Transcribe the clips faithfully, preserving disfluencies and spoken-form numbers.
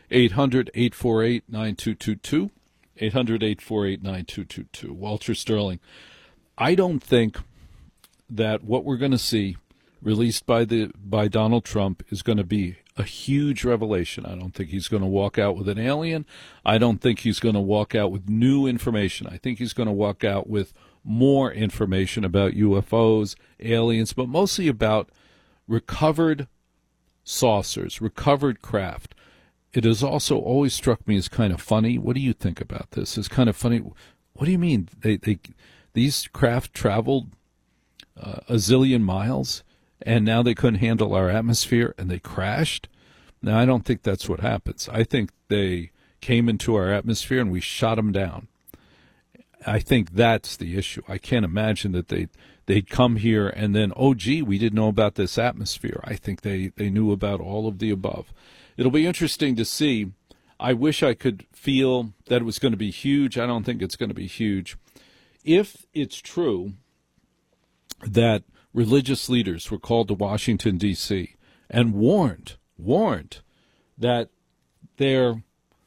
eight hundred, eight four eight, nine two two two. eight hundred, eight four eight, nine two two two. Walter Sterling. I don't think that what we're going to see released by the by Donald Trump is going to be a huge revelation. I don't think he's going to walk out with an alien. I don't think he's going to walk out with new information. I think he's going to walk out with more information about U F Os, aliens, but mostly about recovered saucers, recovered craft. It has also always struck me as kind of funny. What do you think about this? It's kind of funny. What do you mean? They, they, these craft traveled uh, a zillion miles, and now they couldn't handle our atmosphere, and they crashed? Now, I don't think that's what happens. I think they came into our atmosphere, and we shot them down. I think that's the issue. I can't imagine that they, they'd come here and then, oh, gee, we didn't know about this atmosphere. I think they, they knew about all of the above. It'll be interesting to see. I wish I could feel that it was going to be huge. I don't think it's going to be huge. If it's true that religious leaders were called to Washington, D C and warned, warned that their,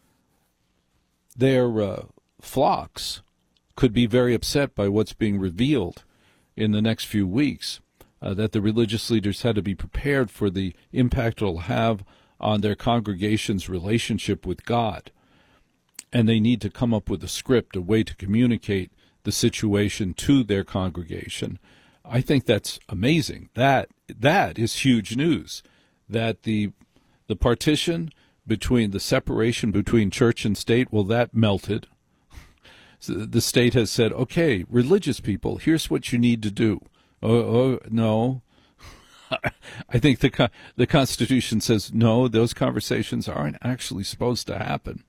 their uh, flocks could be very upset by what's being revealed in the next few weeks, uh, that the religious leaders had to be prepared for the impact it'll have on their congregation's relationship with God. And they need to come up with a script, a way to communicate the situation to their congregation. I think that's amazing. That that is huge news, that the the partition between, the separation between church and state, well, that melted. So the state has said, okay, religious people, here's what you need to do. Oh, oh no. I think the the Constitution says, no, those conversations aren't actually supposed to happen.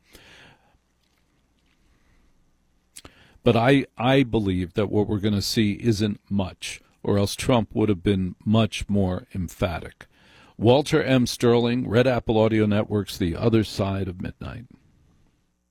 But I, I believe that what we're going to see isn't much, or else Trump would have been much more emphatic. Walter M. Sterling, Red Apple Audio Network's The Other Side of Midnight.